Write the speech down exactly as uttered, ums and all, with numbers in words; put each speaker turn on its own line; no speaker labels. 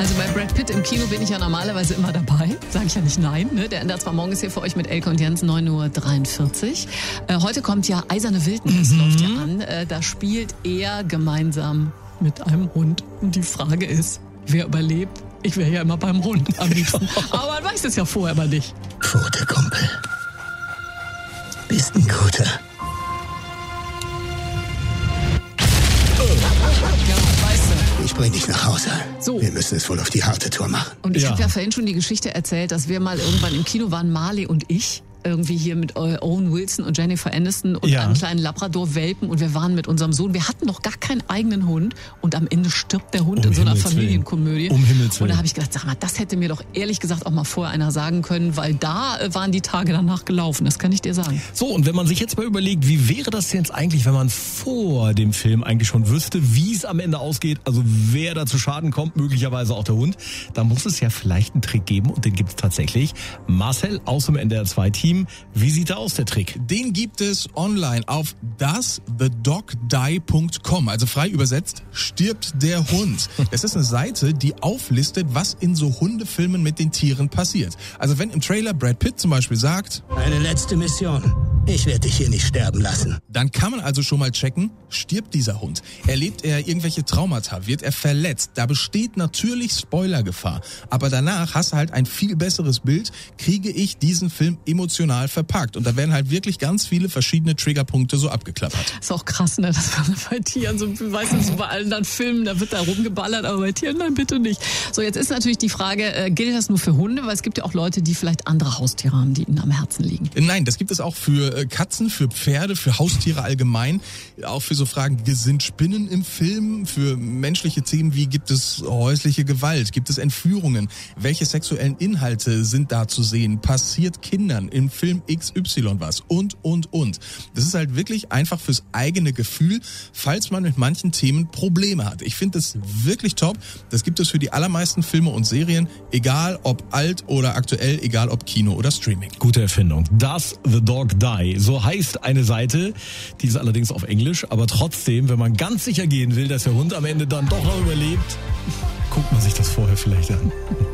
Also bei Brad Pitt im Kino bin ich ja normalerweise immer dabei. Sage ich ja nicht nein. Ne? Der ändert zwar morgens hier für euch mit Elke und Jens neun Uhr dreiundvierzig. Äh, heute kommt ja Eiserne Wildnis, mhm. läuft ja an. Äh, da spielt er gemeinsam mit einem Hund. Und die Frage ist, wer überlebt? Ich wäre ja immer beim Hund am liebsten. Aber man weiß es ja vorher aber nicht.
Pfote, Kumpel. Bist ein guter.
Ja, weißt du.
Ich bring dich nach Hause.
So.
Wir müssen es wohl auf die harte Tour machen.
Und ich
Ja.
habe ja vorhin schon die Geschichte erzählt, dass wir mal irgendwann im Kino waren, Marley und ich. Irgendwie hier mit Owen Wilson und Jennifer Aniston und
Ja.
einem kleinen Labrador-Welpen. Und wir waren mit unserem Sohn. Wir hatten noch gar keinen eigenen Hund. Und am Ende stirbt der Hund
Um
in so einer
Himmels Willen.
Familienkomödie.
Um Himmels
Und
Willen.
da habe ich gedacht, sag mal, das hätte mir doch ehrlich gesagt auch mal vorher einer sagen können, weil da äh, waren die Tage danach gelaufen. Das kann ich dir sagen.
So, und wenn man sich jetzt mal überlegt, wie wäre das jetzt eigentlich, wenn man vor dem Film eigentlich schon wüsste, wie es am Ende ausgeht, also wer da zu Schaden kommt, möglicherweise auch der Hund, dann muss es ja vielleicht einen Trick geben und den gibt es tatsächlich. Marcel aus dem N D R zwei Team, wie sieht aus, der Trick?
Den gibt es online auf das the dog die punkt com. Also frei übersetzt, stirbt der Hund. Es ist eine Seite, die auflistet, was in so Hundefilmen mit den Tieren passiert. Also wenn im Trailer Brad Pitt zum Beispiel sagt,
Eine letzte Mission. Ich werde dich hier nicht sterben lassen.
dann kann man also schon mal checken, stirbt dieser Hund? Erlebt er irgendwelche Traumata? Wird er verletzt? Da besteht natürlich Spoilergefahr. Aber danach hast du halt ein viel besseres Bild, kriege ich diesen Film emotional verpackt. Und da werden halt wirklich ganz viele verschiedene Triggerpunkte so abgeklappert.
Ist auch krass, ne? Dass man bei Tieren so, weißt du, so bei allen dann Filmen, da wird da rumgeballert, aber bei Tieren, nein, bitte nicht. So, jetzt ist natürlich die Frage, äh, gilt das nur für Hunde? Weil es gibt ja auch Leute, die vielleicht andere Haustiere haben, die ihnen am Herzen liegen.
Nein, das gibt es auch für äh, Katzen, für Pferde, für Haustiere allgemein. Auch für so Fragen, sind Spinnen im Film? Für menschliche Themen wie, gibt es häusliche Gewalt? Gibt es Entführungen? Welche sexuellen Inhalte sind da zu sehen? Passiert Kindern im Film X Y was? Und, und, und. Das ist halt wirklich einfach fürs eigene Gefühl, falls man mit manchen Themen Probleme hat. Ich finde das wirklich top. Das gibt es für die allermeisten Filme und Serien, egal ob alt oder aktuell, egal ob Kino oder Streaming.
Gute Erfindung. Does the Dog Die? So heißt eine Seite, die ist allerdings auf Englisch, aber trotzdem, wenn man ganz sicher gehen will, dass der Hund am Ende dann doch noch überlebt, guckt man sich das vorher vielleicht an.